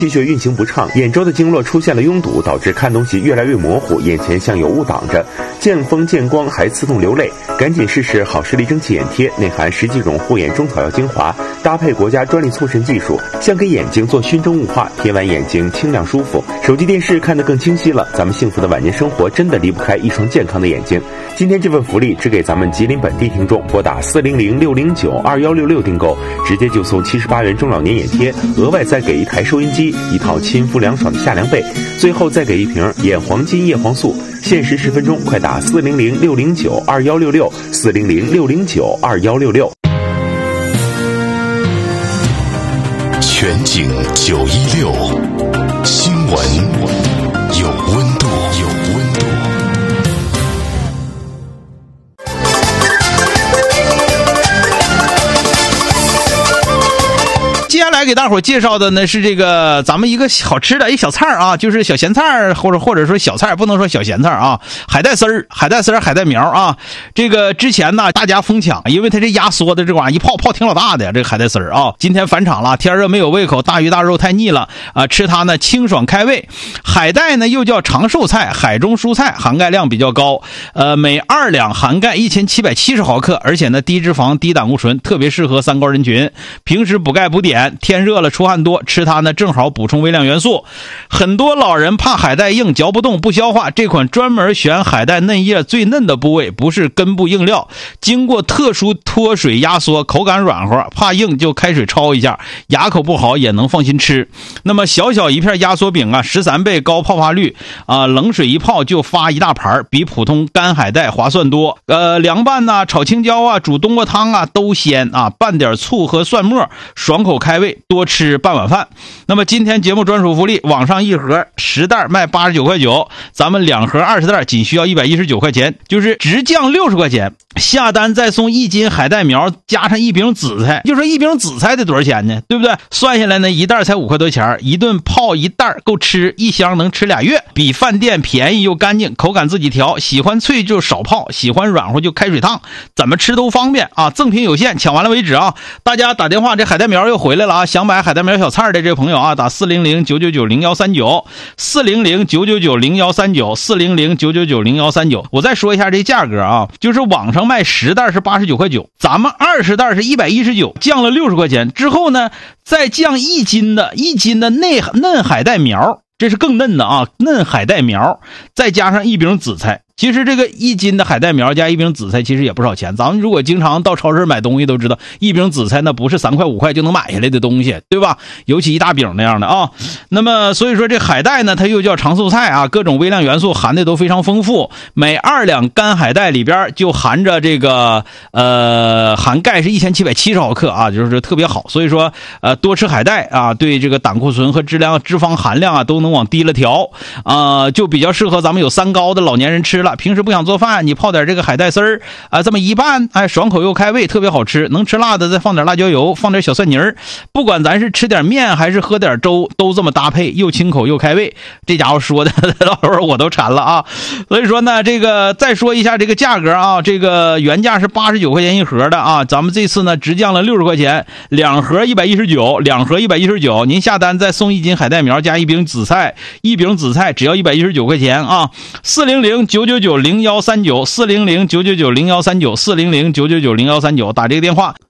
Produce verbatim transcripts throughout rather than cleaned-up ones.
气血运行不畅，眼周的经络出现了拥堵，导致看东西越来越模糊，眼前像有雾挡着，见风见光还刺痛流泪。赶紧试试好视力蒸汽眼贴，内含十几种护眼中草药精华，搭配国家专利促渗技术，像给眼睛做熏蒸雾化，贴完眼睛清亮舒服，手机电视看得更清晰了。咱们幸福的晚年生活真的离不开一双健康的眼睛。今天这份福利只给咱们吉林本地听众，拨打四零零六零九二幺六六订购，直接就送七十八元中老年眼贴，额外再给一台收音机，一套亲肤凉爽的夏凉被，最后再给一瓶眼黄金叶黄素。限时十分钟，快打四零零六零九二幺六六，四零零六零九二幺六六。 全景九一六，新闻有温度，有温度。 接下来给大伙儿介绍的呢是这个咱们一个好吃的一小菜啊，就是小咸菜或者或者说小菜，不能说小咸菜啊，海带丝儿、海带丝儿、海带苗啊。这个之前呢大家疯抢，因为它这压缩的这玩意儿一泡泡挺老大的呀，这个海带丝儿啊。今天返场了，天热没有胃口，大鱼大肉太腻了啊，吃它呢清爽开胃。海带呢又叫长寿菜，海中蔬菜，含钙量比较高，呃，每二两含钙一千七百七十毫克，而且呢低脂肪、低胆固醇，特别适合三高人群。平时补钙补碘。天热了出汗多，吃它呢正好补充微量元素。很多老人怕海带硬，嚼不动不消化，这款专门选海带嫩叶最嫩的部位，不是根部硬料，经过特殊脱水压缩，口感软和，怕硬就开水焯一下，牙口不好也能放心吃。那么小小一片压缩饼啊，十三倍高泡发率啊，冷水一泡就发一大盘，比普通干海带划算多。呃，凉拌呐、啊、炒青椒啊、煮冬瓜汤啊都鲜啊，拌点醋和蒜末，爽口开胃，多吃半碗饭。那么今天节目专属福利，网上一盒十袋卖八十九块九，咱们两盒二十袋仅需要一百一十九块钱，就是直降六十块钱。下单再送一斤海带苗加上一饼紫菜，就说一饼紫菜得多少钱呢？对不对？算下来呢，一袋才五块多钱，一顿泡一袋够吃，一箱能吃俩月，比饭店便宜又干净，口感自己调，喜欢脆就少泡，喜欢软和就开水烫，怎么吃都方便啊！赠品有限，抢完了为止啊！大家打电话，这海带苗又回来了啊！想买海带苗小菜的这个朋友啊，打四零零九九九零幺三九，四零零九九九零幺三九，四零零九九九零幺三九。我再说一下这价格啊，就是网上卖十袋是八十九块九，咱们二十袋是一百一十九，降了六十块钱之后呢，再降一斤的一斤的内嫩海带苗，这是更嫩的啊，嫩海带苗，再加上一饼紫菜。其实这个一斤的海带苗加一饼紫菜其实也不少钱，咱们如果经常到超市买东西都知道，一饼紫菜那不是三块五块就能买下来的东西，对吧？尤其一大饼那样的啊。那么所以说这海带呢，它又叫长寿菜啊，各种微量元素含的都非常丰富。每二两干海带里边就含着这个呃含钙是一千七百七十毫克啊，就是特别好。所以说呃多吃海带啊，对这个胆固醇和质量脂肪含量啊都能往低了调啊、呃，就比较适合咱们有三高的老年人吃了。平时不想做饭，你泡点这个海带丝儿啊，这么一拌，哎，爽口又开胃，特别好吃。能吃辣的再放点辣椒油，放点小蒜泥儿，不管咱是吃点面还是喝点粥，都这么搭配，又清口又开胃。这家伙说的老头我都馋了啊！所以说呢，这个再说一下这个价格啊，这个原价是八十九块钱一盒的啊，咱们这次呢直降了六十块钱，两盒一百一十九，两盒一百一十九，您下单再送一斤海带苗加一饼紫菜，一饼紫菜只要一百一十九块钱啊！四零零九九九零幺三九，四零零九九九零幺三九，四零零九九九零幺三九，打这个电话。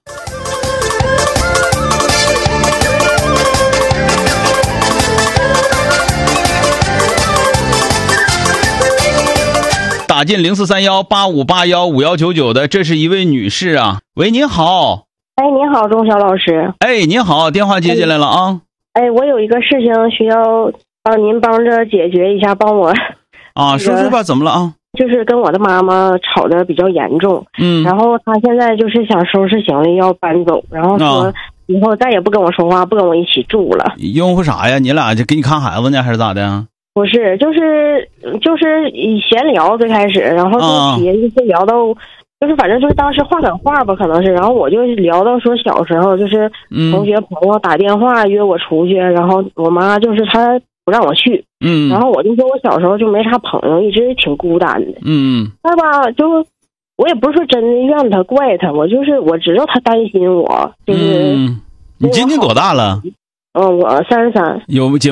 打进零四三幺八五八幺五幺九九的，这是一位女士啊。喂，您好。 哎，您好，钟晓老师。 哎，您好，电话接进来了啊。 哎，我有一个事情需要帮您帮着解决一下，帮我。 啊，说说吧，怎么了啊？ 就是跟我的妈妈吵得比较严重，嗯，然后她现在就是想收拾行李要搬走，然后说以后再也不跟我说话，不跟我一起住了。 因为啥呀？你俩就给你看孩子呢，还是咋的？ 不是，就是就是闲聊最开始，然后就提就是聊到，就是反正就是当时话赶话吧，可能是，然后我就聊到说小时候就是同学朋友打电话约我出去，然后我妈就是她不让我去，嗯，然后我就说我小时候就没啥朋友，一直挺孤单的，嗯，他吧就我也不是说真的怨他怪他，我就是我知道他担心我，就是、 嗯、你今年多大了？ 嗯，我三十三。 有节